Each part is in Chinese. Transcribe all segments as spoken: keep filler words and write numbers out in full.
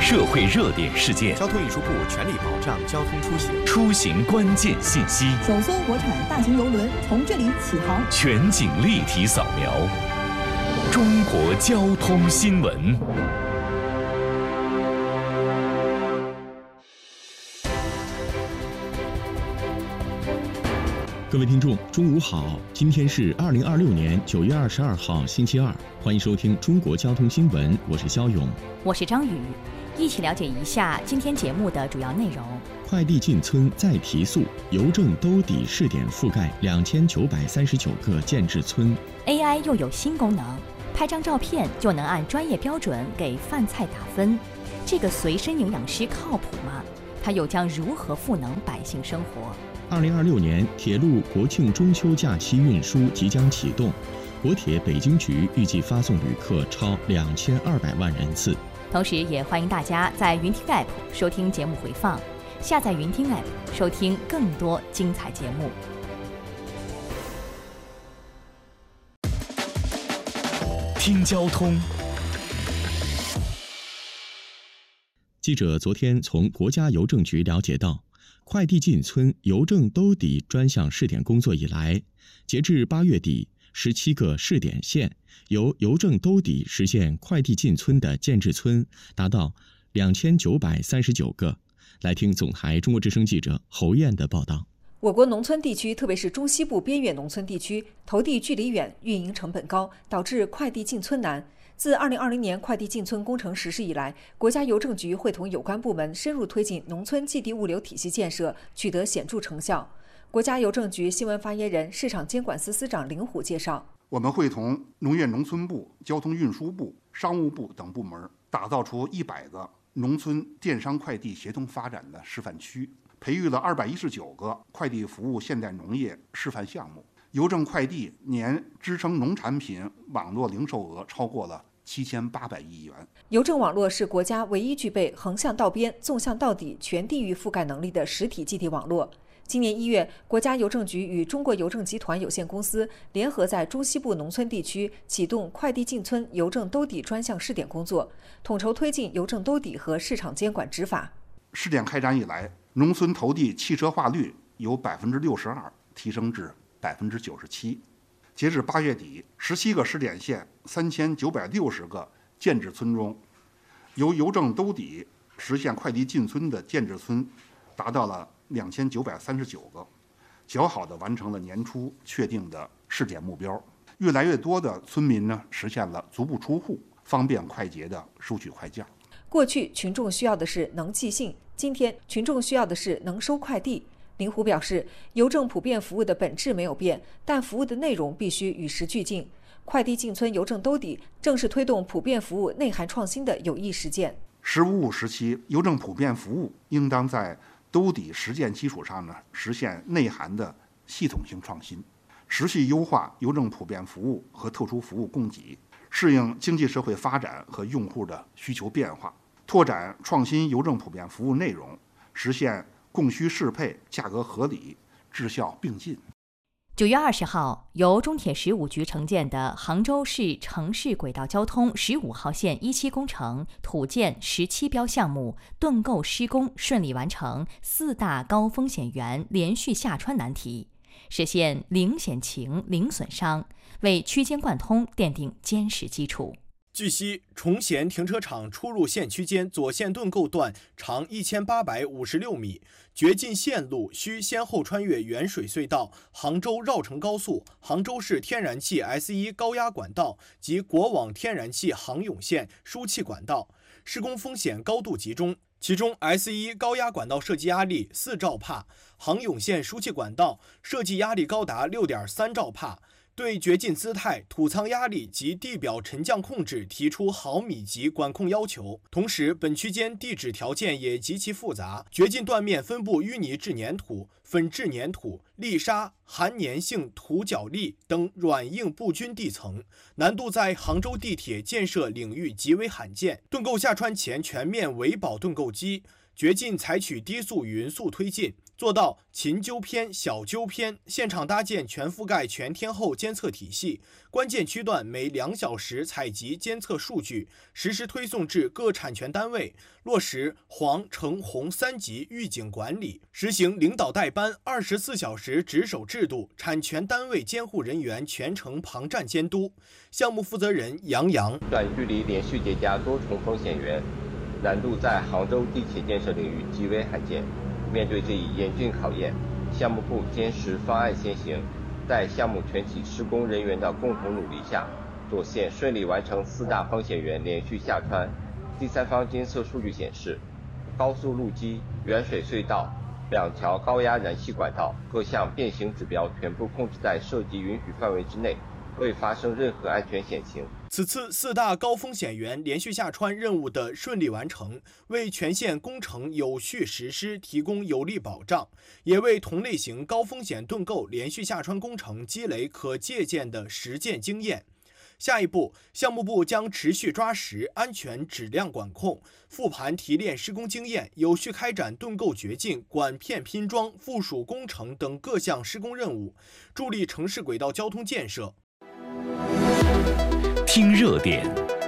社会热点事件， 交通运输部全力保障交通出行， 出行关键信息， 首艘国产大型邮轮从这里起航， 全景立体扫描，中国交通新闻。 各位听众，中午好！今天是二零二六年九月二十二号，星期二，欢迎收听中国交通新闻，我是肖勇， 我是张宇，一起了解一下今天节目的主要内容。 快递进村再提速，邮政兜底试点覆盖两千九百三十九个建制村。 A I 又有新功能，拍张照片就能按专业标准给饭菜打分。这个随身营养师靠谱吗？它又将如何赋能百姓生活？ 二零二六年铁路国庆中秋假期运输即将启动，国铁北京局预计发送旅客超两千二百万人次。 同时，也欢迎大家在云听 App 收听节目回放，下载云听 App 收听更多精彩节目。 听交通。 记者昨天从国家邮政局了解到，快递进村邮政兜底专项试点工作以来，截至八月底，十七个试点县由邮政兜底实现快递进村的建制村达到两千九百三十九个。来听总台中国之声记者侯燕的报道。 我国农村地区，特别是中西部边远农村地区，投递距离远，运营成本高，导致快递进村难。自二零二零年快递进村工程实施以来，国家邮政局会同有关部门深入推进农村寄递物流体系建设，取得显著成效。国家邮政局新闻发言人、市场监管司司长林虎介绍， 我们会同农业农村部、交通运输部、商务部等部门，打造出一百个农村电商快递协同发展的示范区，培育了二百一十九个快递服务现代农业示范项目。邮政快递年支撑农产品网络零售额超过了七千八百亿元。 邮政网络是国家唯一具备横向到边、纵向到底全地域覆盖能力的实体寄递网络。今年一月，国家邮政局与中国邮政集团有限公司联合在中西部农村地区启动快递进村邮政兜底专项试点工作，统筹推进邮政兜底和市场监管执法。 试点开展以来，农村投递汽车化率由百分之六十二提升至百分之九十七。截至八月底，十七个试点县、三千九百六十个建制村中，由邮政兜底实现快递进村的建制村达到了两千九百三十九个，较好地完成了年初确定的试点目标。越来越多的村民呢，实现了足不出户、方便快捷的收取快件。 过去群众需要的是能寄信，今天群众需要的是能收快递。林虎表示，邮政普遍服务的本质没有变，但服务的内容必须与时俱进。快递进村邮政兜底正是推动普遍服务内涵创新的有益实践。 十五五时期，邮政普遍服务应当在兜底实践基础上呢，实现内涵的系统性创新，持续优化邮政普遍服务和特殊服务供给，适应经济社会发展和用户的需求变化，拓展创新邮政普遍服务内容，实现供需适配、价格合理、质效并进。 九月二十号，由中铁十五局承建的杭州市城市轨道交通十五号线一期工程土建十七标项目盾构施工顺利完成四大高风险源连续下穿难题，实现零险情、零损伤，为区间贯通奠定坚实基础。 据悉，崇贤停车场出入线区间左线盾构段长一千八百五十六米，掘进线路需先后穿越原水隧道、杭州绕城高速、杭州市天然气 S 一 高压管道及国网天然气杭甬线输气管道，施工风险高度集中。其中 S 一 高压管道设计压力四兆帕，杭甬线输气管道设计压力高达 六点三兆帕。对掘进姿态、土仓压力及地表沉降控制提出毫米级管控要求。同时，本区间地质条件也极其复杂，掘进断面分布淤泥质粘土、粉质粘土、砾沙、含粘性土角砾等软硬不均地层，难度在杭州地铁建设领域极为罕见。盾构下穿前全面围保盾构机，掘进采取低速匀速推进， 做到勤纠偏、小纠偏，现场搭建全覆盖全天候监测体系，关键区段每两小时采集监测数据，实时推送至各产权单位，落实黄、橙、红三级预警管理，实行领导带班、二十四小时值守制度，产权单位监护人员全程旁站监督。项目负责人杨洋： 短距离连续叠加多重风险源，难度在杭州地铁建设领域极为罕见。面对这一严峻考验，项目部坚持方案先行，在项目全体施工人员的共同努力下，左线顺利完成四大风险源连续下穿。第三方监测数据显示，高速路基、远水隧道、两条高压燃气管道各项变形指标全部控制在设计允许范围之内，未发生任何安全险情。 此次四大高风险源连续下穿任务的顺利完成，为全线工程有序实施提供有力保障，也为同类型高风险盾构连续下穿工程积累可借鉴的实践经验。下一步，项目部将持续抓实安全质量管控，复盘提炼施工经验，有序开展盾构掘进、管片拼装、附属工程等各项施工任务，助力城市轨道交通建设。 听热点。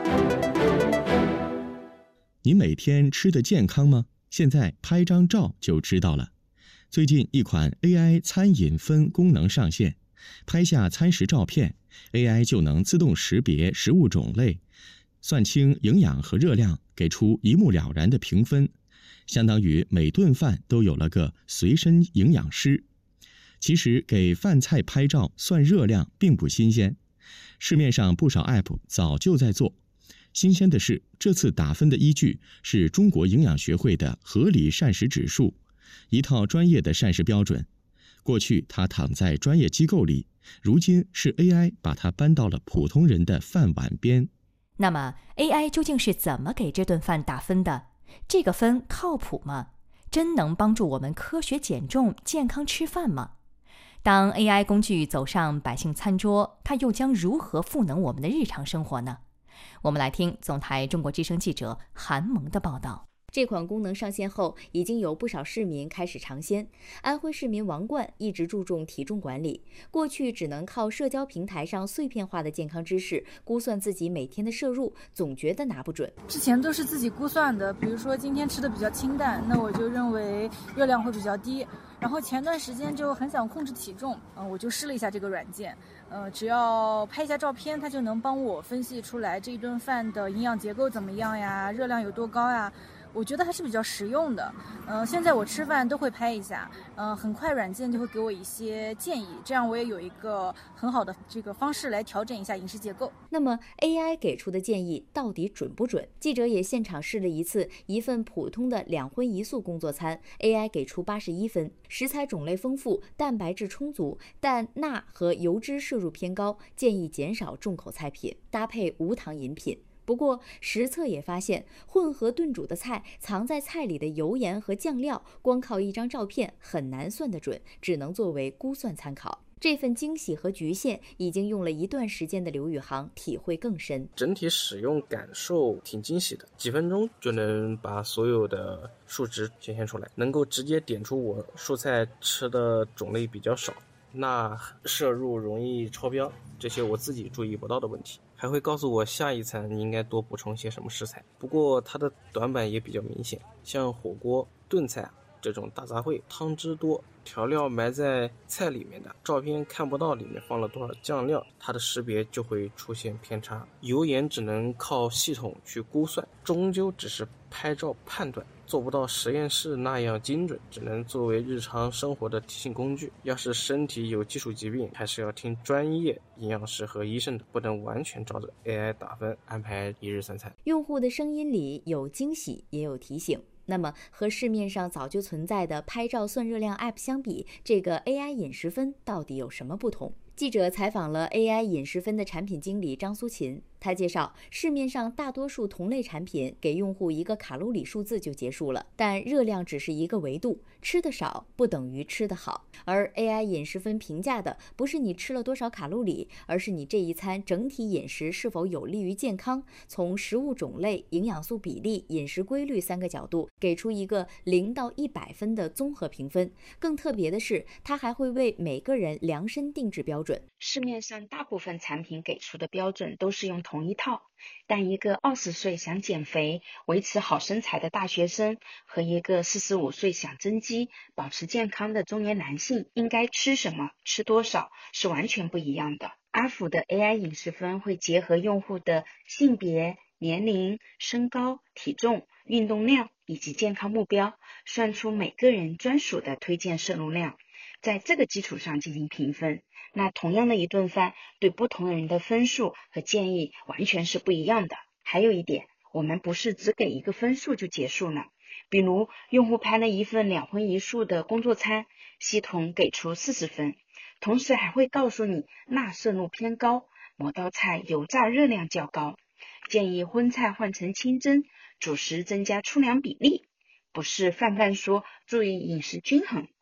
你每天吃的健康吗？现在拍张照就知道了。最近一款 A I 餐饮分功能上线，拍下餐食照片 ，A I 就能自动识别食物种类，算清营养和热量，给出一目了然的评分，相当于每顿饭都有了个随身营养师。其实给饭菜拍照算热量并不新鲜，市面上不少 App 早就在做。新鲜的是，这次打分的依据是中国营养学会的合理膳食指数，一套专业的膳食标准。过去它躺在专业机构里，如今是 A I 把它搬到了普通人的饭碗边。 那么 A I 究竟是怎么给这顿饭打分的？这个分靠谱吗？真能帮助我们科学减重、健康吃饭吗？当 A I 工具走上百姓餐桌，它又将如何赋能我们的日常生活呢？我们来听总台中国之声记者韩萌的报道。 这款功能上线后，已经有不少市民开始尝鲜。安徽市民王冠一直注重体重管理，过去只能靠社交平台上碎片化的健康知识估算自己每天的摄入，总觉得拿不准。 之前都是自己估算的，比如说今天吃的比较清淡，那我就认为热量会比较低。然后前段时间就很想控制体重，嗯、呃，我就试了一下这个软件，呃，只要拍一下照片，它就能帮我分析出来这一顿饭的营养结构怎么样呀，热量有多高呀。我觉得还是比较实用的，呃，现在我吃饭都会拍一下，呃，很快软件就会给我一些建议，这样我也有一个很好的这个方式来调整一下饮食结构。 那么 A I 给出的建议到底准不准？记者也现场试了一次，一份普通的两荤一素工作餐 ，A I 给出八十一分，食材种类丰富，蛋白质充足，但钠和油脂摄入偏高，建议减少重口菜品，搭配无糖饮品。不过实测也发现，混合炖煮的菜藏在菜里的油盐和酱料，光靠一张照片很难算得准，只能作为估算参考。这份惊喜和局限，已经用了一段时间的刘宇航体会更深。 整体使用感受挺惊喜的，几分钟就能把所有的数值显现出来，能够直接点出我蔬菜吃的种类比较少，钠摄入容易超标，这些我自己注意不到的问题，还会告诉我下一餐应该多补充些什么食材。不过它的短板也比较明显，像火锅、炖菜这种大杂烩，汤汁多，调料埋在菜里面的，照片看不到里面放了多少酱料，它的识别就会出现偏差。油盐只能靠系统去估算，终究只是拍照判断，做不到实验室那样精准，只能作为日常生活的提醒工具。要是身体有基础疾病，还是要听专业营养师和医生的，不能完全照着 A I 打分安排一日三餐。 用户的声音里有惊喜，也有提醒。那么和市面上早就存在的拍照算热量 App 相比，这个 A I 饮食分到底有什么不同？记者采访了 A I 饮食分的产品经理张苏琴， 他介绍，市面上大多数同类产品给用户一个卡路里数字就结束了，但热量只是一个维度，吃得少不等于吃得好。而 A I 饮食分评价的不是你吃了多少卡路里，而是你这一餐整体饮食是否有利于健康，从食物种类、营养素比例、饮食规律三个角度给出一个零到一百分的综合评分。更特别的是，它还会为每个人量身定制标准。 市面上大部分产品给出的标准都是用同一套，但一个二十岁想减肥、维持好身材的大学生和一个四十五岁想增肌、保持健康的中年男性应该吃什么、吃多少是完全不一样的。阿福的 A I 饮食分会结合用户的性别、年龄、身高、体重、运动量以及健康目标，算出每个人专属的推荐摄入量，在这个基础上进行评分。那同样的一顿饭，对不同人的分数和建议完全是不一样的。还有一点，我们不是只给一个分数就结束了。比如用户拍了一份两荤一素的工作餐，系统给出四十分，同时还会告诉你钠摄入偏高，某道菜油炸热量较高，建议荤菜换成清蒸，主食增加粗粮比例。不是泛泛说注意饮食均衡，